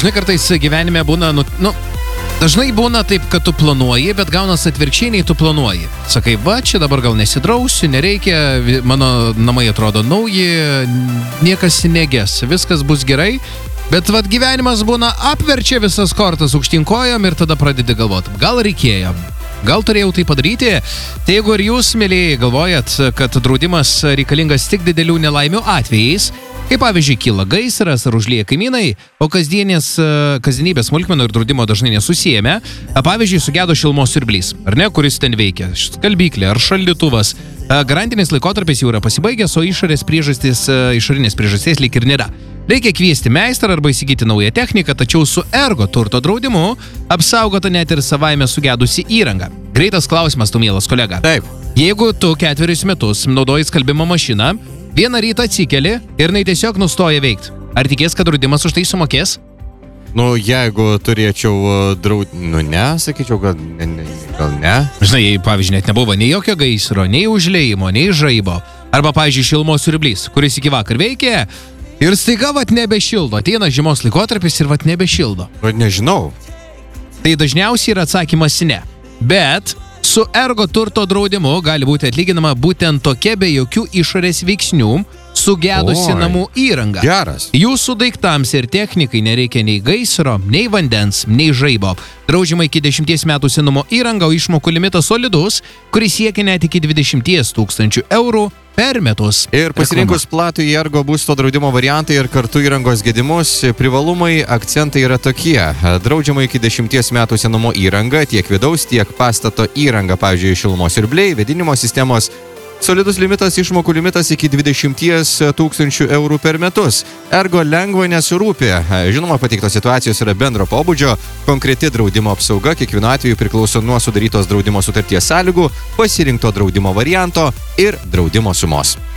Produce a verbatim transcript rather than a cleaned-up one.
Žinai, kartais gyvenime būna, nu, nu, dažnai būna taip, kad tu planuoji, bet gaunas atvirkščiai, nei tu planuoji. Sakai, va, čia dabar gal nesidrausiu, nereikia, mano namai atrodo nauji, niekas negės, viskas bus gerai. Bet vat gyvenimas būna apverčia visas kortas aukštinkojom ir tada pradedi galvoti, gal reikėjo, gal turėjau tai padaryti. Tai jeigu ir jūs, mėlyje, galvojat, kad draudimas reikalingas tik didelių nelaimių atvejais, kaip pavyzdžiui kyla gaisras ar užlieja kaimynai, o kasdienės, kasdienybės smulkmenų ir draudimo dažnai nesusijame, pavyzdžiui, sugedo šilumos siurblys, ar ne, kuris ten veikia, skalbyklė ar šaldytuvas, garantinis laikotarpis jau yra pasibaigęs, o išorės priežastis, išorinės priežasties lyg ir nėra. Reikia kviesti meistrą arba įsigyti naują techniką, tačiau su Ergo turto draudimu apsaugota net ir savaime sugedusi įranga. Greitas klausimas, tu mielas kolega. Taip. Jeigu tu ketverius metus naudoji skalbimo mašiną, vieną rytą atsikeli ir jinai tiesiog nustoja veikti. Ar tikės, kad draudimas už tai sumokės? Nu, jeigu turėčiau draud... Nu, ne, sakyčiau, kad ne, ne, gal ne. Žinai, jei, pavyzdžiui, net nebuvo nei jokio gaisro, nei užliejimo, nei žaibo. Arba, pavyzdžiui, šilumos siurblys, kuris iki vakar veikė ir staiga vat nebešildo. Ateina žiemos laikotarpis ir vat nebešildo. Vat nežinau. Tai dažniausiai yra atsakymas ne. Bet su Ergo turto draudimu gali būti atlyginama būtent tokia be jokių išorės veiksnių sugedusi Oi, namų įranga. Geras. Jūsų daiktams ir technikai nereikia nei gaisro, nei vandens, nei žaibo. Draudžiama iki dešimties metų senumo įranga, o išmokų limitas solidus, kuris siekia net iki dvidešimt tūkstančių eurų per metus. Ir pasirinkus platų Ergo būsto draudimo variantą ir kartu įrangos gedimus, privalumai, akcentai yra tokie. Draudžiama iki dešimties metų senumo įranga, tiek vidaus, tiek pastato įranga, pavyzdžiui, šilumos siurbliai, vėdinimo sistemos. Solidus limitas, išmokų limitas iki dvidešimt tūkstančių eurų per metus. Ergo lengva nesurūpė. Žinoma, pateiktos situacijos yra bendro pobūdžio, konkreti draudimo apsauga kiekvienu atveju priklauso nuo sudarytos draudimo sutarties sąlygų, pasirinkto draudimo varianto ir draudimo sumos.